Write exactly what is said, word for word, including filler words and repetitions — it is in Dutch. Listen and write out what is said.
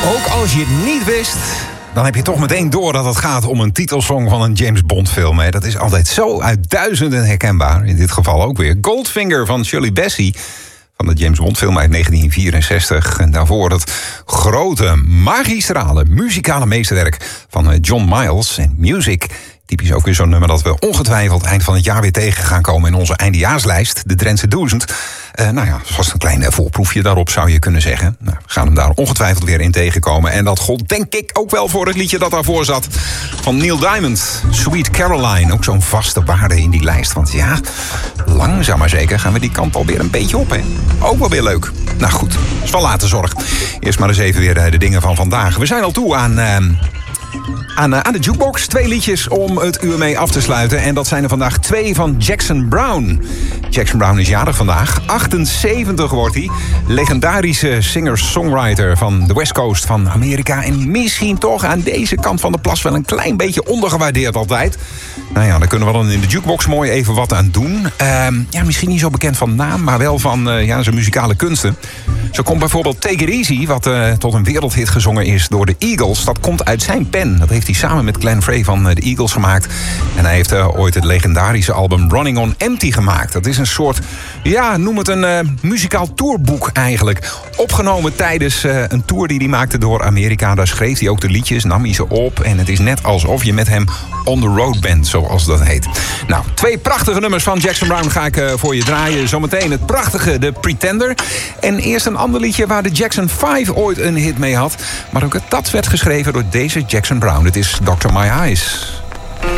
Ook als je het niet wist, dan heb je toch meteen door dat het gaat om een titelsong van een James Bond film. Hè. Dat is altijd zo uit duizenden herkenbaar. In dit geval ook weer Goldfinger van Shirley Bassey van de James Bond film uit negentien vierenzestig. En daarvoor het grote, magistrale, muzikale meesterwerk van John Miles en Music. Typisch ook weer zo'n nummer dat we ongetwijfeld eind van het jaar weer tegen gaan komen in onze eindejaarslijst, de Drentse Duizend. Uh, nou ja, vast een klein uh, voorproefje daarop zou je kunnen zeggen. Nou, we gaan hem daar ongetwijfeld weer in tegenkomen. En dat gold denk ik ook wel voor het liedje dat daarvoor zat van Neil Diamond, Sweet Caroline. Ook zo'n vaste waarde in die lijst. Want ja, langzaam maar zeker gaan we die kant alweer een beetje op, hè. Ook wel weer leuk. Nou goed, is wel later zorg. Eerst maar eens even weer uh, de dingen van vandaag. We zijn al toe aan... Uh, Aan, aan de jukebox. Twee liedjes om het uur mee af te sluiten. En dat zijn er vandaag twee van Jackson Browne. Jackson Browne is jarig vandaag. achtenzeventig wordt hij. Legendarische singer-songwriter van de West Coast van Amerika. En misschien toch aan deze kant van de plas wel een klein beetje ondergewaardeerd altijd. Nou ja, daar kunnen we dan in de jukebox mooi even wat aan doen. Uh, ja, misschien niet zo bekend van naam, maar wel van uh, ja, zijn muzikale kunsten. Zo komt bijvoorbeeld Take It Easy, wat uh, tot een wereldhit gezongen is door de Eagles. Dat komt uit zijn pen. Dat heeft hij samen met Glenn Frey van uh, de Eagles gemaakt. En hij heeft uh, ooit het legendarische album Running on Empty gemaakt. Dat is een soort, ja, noem het een uh, muzikaal tourboek eigenlijk. Opgenomen tijdens uh, een tour die hij maakte door Amerika. Daar schreef hij ook de liedjes, nam hij ze op. En het is net alsof je met hem on the road bent, zoals dat heet. Nou, twee prachtige nummers van Jackson Browne ga ik uh, voor je draaien. Zometeen het prachtige The Pretender. En eerst een ander liedje waar de Jackson vijf ooit een hit mee had. Maar ook dat werd geschreven door deze Jackson Browne. Het is doctor My Eyes.